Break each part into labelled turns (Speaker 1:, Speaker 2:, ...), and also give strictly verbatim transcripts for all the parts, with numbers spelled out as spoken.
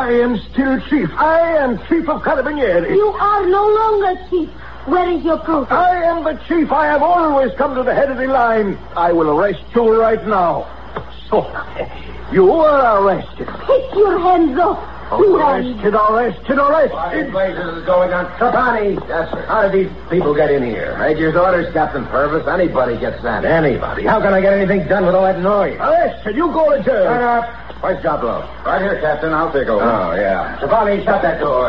Speaker 1: I am still chief. I am chief of Carabinieri.
Speaker 2: You are no longer chief. Where is your proof?
Speaker 1: I am the chief. I have always come to the head of the line. I will arrest you right now. So, you are arrested.
Speaker 2: Take your hands off.
Speaker 1: Arrested, arrested, arrested.
Speaker 3: What places is going on? Trapani. Yes, sir. How did these people get in here? Major's orders, Captain Purvis. Anybody gets that. Anybody. How can I get anything done with all that noise?
Speaker 1: Arrested. You go to jail.
Speaker 3: Shut up. Where's Joblo? Right here, Captain. I'll take over. Oh, yeah. Trapani, shut that door.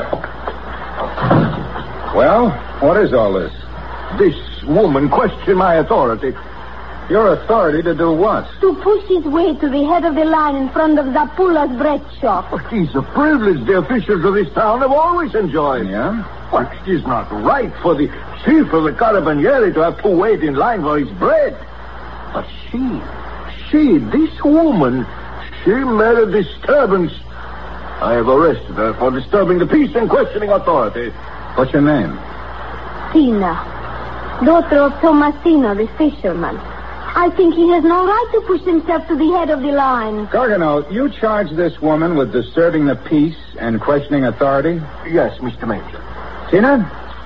Speaker 4: Well, what is all this?
Speaker 1: This woman questioned my authority.
Speaker 4: Your authority to do what?
Speaker 2: To push his way to the head of the line in front of Zappula's bread shop.
Speaker 1: But it is a privilege the officials of this town have always enjoyed.
Speaker 4: Yeah?
Speaker 1: But it is not right for the chief of the Carabinieri to have to wait in line for his bread. But she, she, this woman, she made a disturbance. I have arrested her for disturbing the peace and questioning authority.
Speaker 4: What's your name?
Speaker 2: Tina, daughter of Tomasino, the fisherman. I think he has no right to push himself to the head of the line.
Speaker 4: Gargano, you charge this woman with disturbing the peace and questioning authority?
Speaker 1: Yes, Mister Major.
Speaker 4: Tina,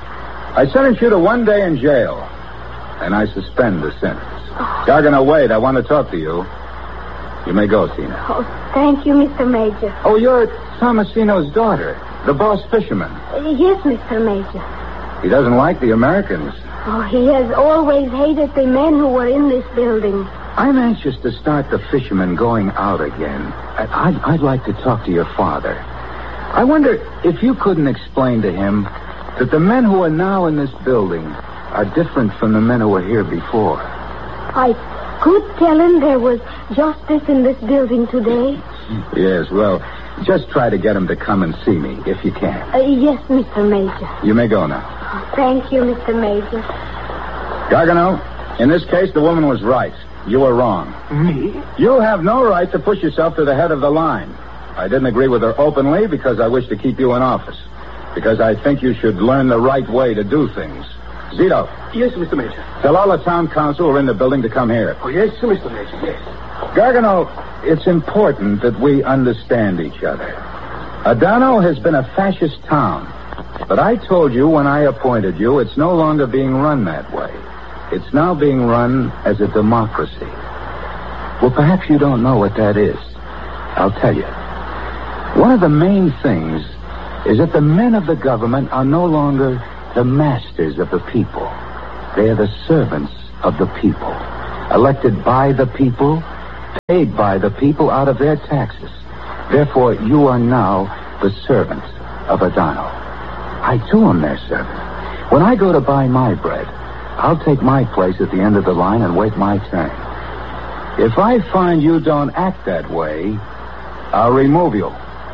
Speaker 4: I sentence you to one day in jail, and I suspend the sentence.
Speaker 2: Oh.
Speaker 4: Gargano, wait, I want to talk to you. You may go, Tina.
Speaker 2: Oh, thank you, Mister Major.
Speaker 4: Oh, you're Tomasino's daughter, the boss fisherman.
Speaker 2: Uh, yes, Mister Major.
Speaker 4: He doesn't like the Americans.
Speaker 2: Oh, he has always hated the men who were in this building.
Speaker 4: I'm anxious to start the fishermen going out again. I- I'd, I'd like to talk to your father. I wonder if you couldn't explain to him that the men who are now in this building are different from the men who were here before.
Speaker 2: I could tell him there was justice in this building today.
Speaker 4: Yes, well, just try to get him to come and see me, if you can.
Speaker 2: Uh, yes, Mister Major.
Speaker 4: You may go now.
Speaker 2: Thank you, Mister Major.
Speaker 4: Gargano, in this case, the woman was right. You were wrong.
Speaker 1: Me?
Speaker 4: You have no right to push yourself to the head of the line. I didn't agree with her openly because I wish to keep you in office. Because I think you should learn the right way to do things. Zito.
Speaker 1: Yes, Mister Major.
Speaker 4: Tell all the town council who are in the building to come here.
Speaker 1: Oh, yes, Mister Major, yes.
Speaker 4: Gargano, it's important that we understand each other. Adano has been a fascist town. But I told you when I appointed you, it's no longer being run that way. It's now being run as a democracy. Well, perhaps you don't know what that is. I'll tell you. One of the main things is that the men of the government are no longer the masters of the people. They are the servants of the people. Elected by the people, paid by the people out of their taxes. Therefore, you are now the servant of Adano. I too am their servant. When I go to buy my bread, I'll take my place at the end of the line and wait my turn. If I find you don't act that way, I'll remove you.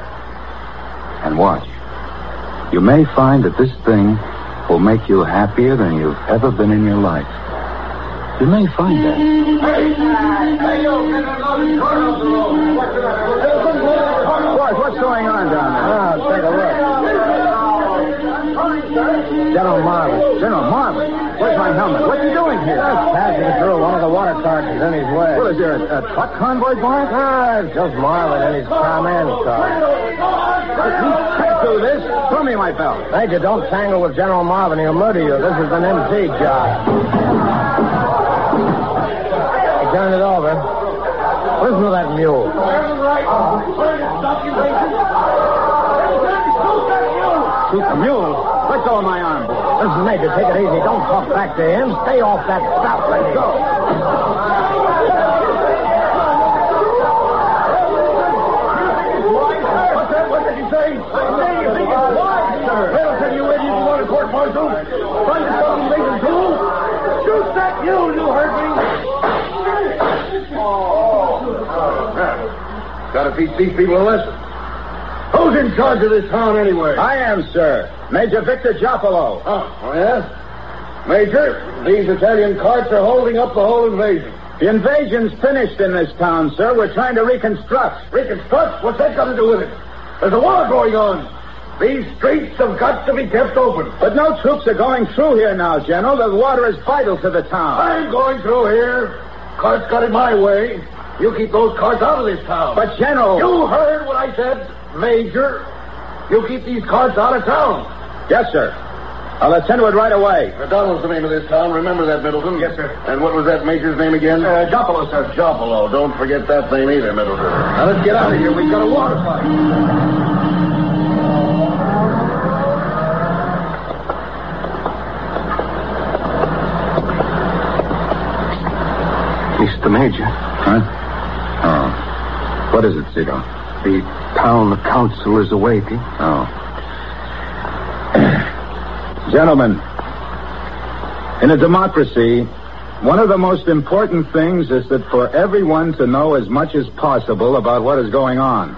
Speaker 4: And watch. You may find that this thing will make you happier than you've ever been in your life. You may find that.
Speaker 3: Hey! Hey, yo! Get those cars off the road!
Speaker 4: Boys, what's going on down there?
Speaker 3: Ah, take a look.
Speaker 4: General Marvin. General Marvin? Where's my helmet? What's he doing here?
Speaker 3: Just passing through. One of the water carts is in his way.
Speaker 4: Well, is there a, a truck convoy, boy?
Speaker 3: Ah, it's just Marvin and his command car.
Speaker 4: You can't do this. Throw me my belt.
Speaker 3: Major, don't tangle with General Marvin. He'll murder you. This is an M C job. He turned it over. Listen to that mule.
Speaker 4: Shoot the mule? Let go of my arm, boy.
Speaker 3: Listen, Major, take it easy. Don't talk back to him. Stay off that stuff. Let go.
Speaker 1: What's that? What did he say? You think it's wise, sir? Well, tell you idiot, you want a court martial? Find yourself in Lincoln, too? Shoot that mule, you heard me? Gotta teach these people a lesson. Who's in charge of this town, anyway?
Speaker 4: I am, sir. Major Victor Giappolo.
Speaker 1: Oh, oh, yes? Major, these Italian carts are holding up the whole invasion.
Speaker 4: The invasion's finished in this town, sir. We're trying to reconstruct.
Speaker 1: Reconstruct? What's that got to do with it? There's a war going on. These streets have got to be kept open.
Speaker 4: But no troops are going through here now, General. The water is vital to the town.
Speaker 1: I'm going through here. Carts got it my way. You keep those carts out of this town.
Speaker 4: But, General...
Speaker 1: You heard what I said.
Speaker 3: Major, you keep these carts out of town.
Speaker 4: Yes, sir. I'll attend to it right away.
Speaker 1: O'Donnell's the name of this town. Remember that, Middleton?
Speaker 3: Yes, sir.
Speaker 1: And what was that major's name again?
Speaker 3: Uh, Jopolo, sir.
Speaker 1: Jopolo. Don't forget that name either, Middleton.
Speaker 3: Now, let's get out of here. We've got a water fight.
Speaker 1: Mister Major.
Speaker 4: Huh? Oh. What is it, Seagull?
Speaker 1: The town council is awaiting.
Speaker 4: Oh. Gentlemen, in a democracy, one of the most important things is that for everyone to know as much as possible about what is going on.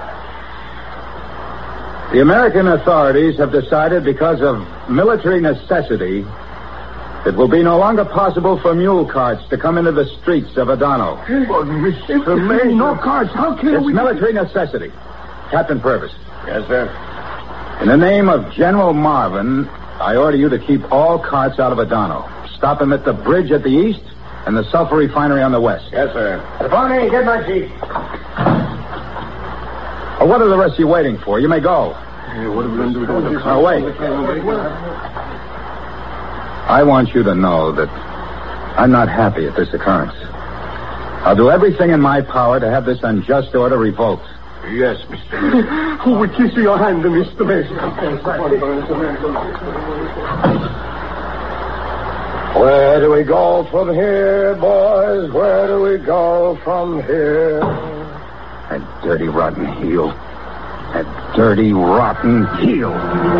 Speaker 4: The American authorities have decided, because of military necessity, it will be no longer possible for mule carts to come into the streets of Adano.
Speaker 1: But, Mister Major... No carts. How can
Speaker 4: It's
Speaker 1: we...
Speaker 4: military necessity. Captain Purvis.
Speaker 3: Yes, sir.
Speaker 4: In the name of General Marvin, I order you to keep all carts out of Adano. Stop them at the bridge at the east and the sulfur refinery on the west.
Speaker 3: Yes, sir. Bonnie, get my jeep.
Speaker 4: Well, what are the rest of you waiting for? You may go.
Speaker 1: Hey, what are we going to do with the
Speaker 4: Now, wait. I want you to know that I'm not happy at this occurrence. I'll do everything in my power to have this unjust order revoked.
Speaker 1: Yes, Mister Major. Oh, we kiss your hand, Mister Major.
Speaker 3: Where do we go from here, boys? Where do we go from here?
Speaker 4: That dirty, rotten heel. That dirty, rotten heel.